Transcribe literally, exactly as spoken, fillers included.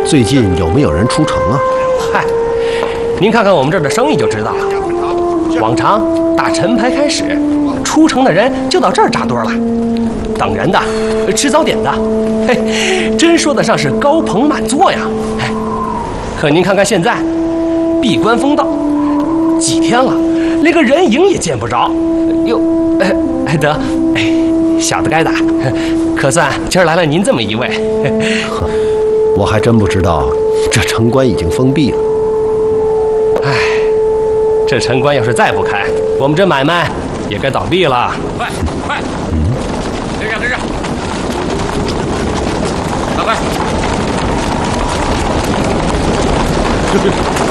最近有没有人出城啊？ 嗨，您看看我们这儿的生意就知道了。往常打晨牌开始，出城的人就到这儿扎堆了，等人的，吃早点的，嘿，真说得上是高朋满座呀。哎，可您看看现在，闭关封道，几天了，连个人影也见不着。哟，哎哎得，哎，小的该打，可算今儿来了您这么一位。 呵，我还真不知道这城关已经封闭了。 哎，这城关要是再不开，我们这买卖也该倒闭了。快快，嗯，跟上跟上，快快！